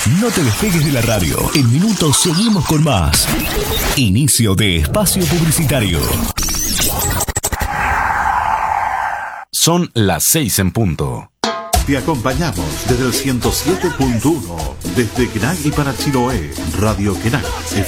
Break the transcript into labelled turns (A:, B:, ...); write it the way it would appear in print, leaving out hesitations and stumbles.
A: No te despegues de la radio. En minutos seguimos con más. Inicio de espacio publicitario.
B: Son las 6 en punto.
C: Te acompañamos desde el 107.1, desde Kenai y para Chiloé, Radio Kenai.